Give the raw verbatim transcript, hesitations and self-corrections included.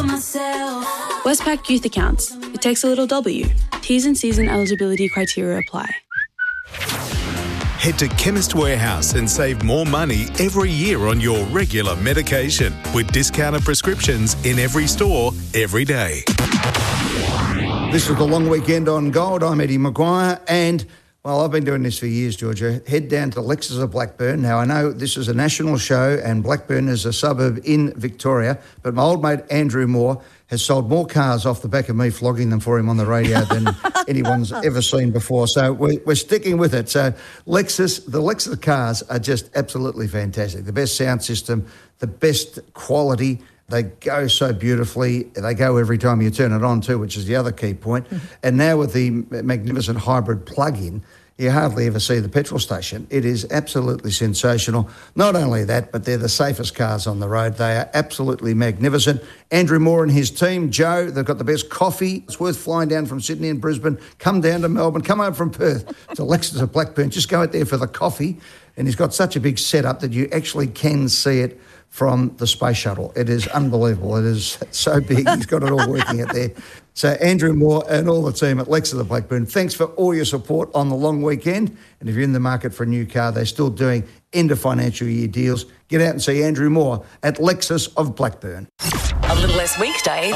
for myself. Westpac Youth Accounts. It takes a little W. T's and C's and eligibility criteria apply. Head to Chemist Warehouse and save more money every year on your regular medication with discounted prescriptions in every store, every day. This is the long weekend on Gold. I'm Eddie Maguire, and well, I've been doing this for years, Georgia. Head down to Lexus of Blackburn. Now, I know this is a national show and Blackburn is a suburb in Victoria, but my old mate Andrew Moore has sold more cars off the back of me flogging them for him on the radio than anyone's ever seen before. So we're, we're sticking with it. So Lexus, the Lexus cars are just absolutely fantastic. The best sound system, the best quality. They go so beautifully. They go every time you turn it on too, which is the other key point. Mm-hmm. And now with the magnificent hybrid plug-in, you hardly ever see the petrol station. It is absolutely sensational. Not only that, but they're the safest cars on the road. They are absolutely magnificent. Andrew Moore and his team, Joe, they've got the best coffee. It's worth flying down from Sydney and Brisbane. Come down to Melbourne. Come home from Perth to Lexus of Blackburn. Just go out there for the coffee. And he's got such a big setup that you actually can see it from the space shuttle. It is unbelievable. It is so big. He's got it all working out there. So Andrew Moore and all the team at Lexus of Blackburn, thanks for all your support on the long weekend. And if you're in the market for a new car, they're still doing end of financial year deals. Get out and see Andrew Moore at Lexus of Blackburn. A little less weekday.